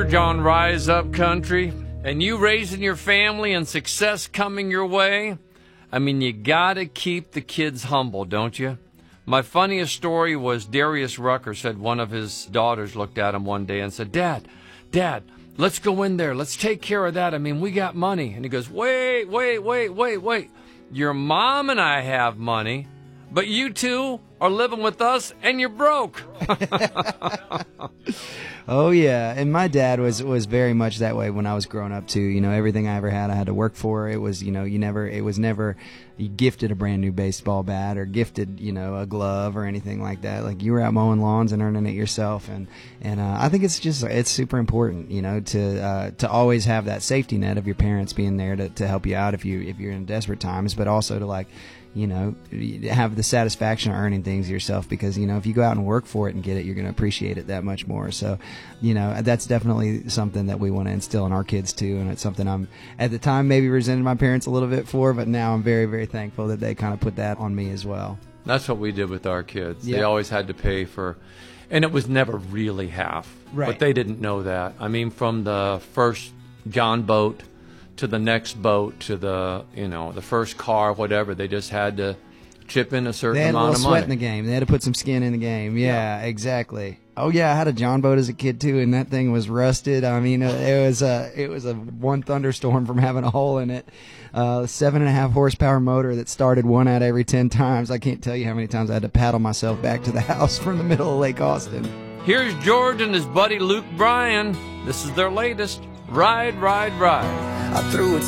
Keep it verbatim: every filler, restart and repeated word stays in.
George on Rise Up Country, and you raising your family and success coming your way, I mean, you gotta keep the kids humble, don't you? My funniest story was Darius Rucker said one of his daughters looked at him one day and said, Dad, Dad, let's go in there. Let's take care of that. I mean, we got money. And he goes, wait, wait, wait, wait, wait. Your mom and I have money, but you two are living with us and you're broke. Oh, yeah. And my dad was, was very much that way when I was growing up, too. You know, everything I ever had, I had to work for. It was, you know, you never, it was never you gifted a brand new baseball bat or gifted, you know, a glove or anything like that. Like, you were out mowing lawns and earning it yourself. And, and uh, I think it's just, it's super important, you know, to uh, to always have that safety net of your parents being there to, to help you out if, you, if you're in desperate times, but also to, like, you know, have the satisfaction of earning things yourself, because, you know, if you go out and work for it and get it, you're going to appreciate it that much more. So, you know, that's definitely something that we want to instill in our kids too. And it's something I'm at the time maybe resented my parents a little bit for, but now I'm very, very thankful that they kind of put that on me as well. That's what we did with our kids. Yep. They always had to pay for, and it was never really half. Right. But they didn't know that. I mean, from the first John boat to the next boat to the, you know, the first car, whatever, they just had to chip in a certain they had amount a of little money. sweat in the game. They had to put some skin in the game. Yeah, yeah, exactly. Oh yeah, I had a John boat as a kid too, and that thing was rusted. I mean, it was a it was a one thunderstorm from having a hole in it. Uh, seven and a half horsepower motor that started one out every ten times. I can't tell you how many times I had to paddle myself back to the house from the middle of Lake Austin. Here's George and his buddy Luke Bryan. This is their latest, Ride, Ride, Ride. I threw it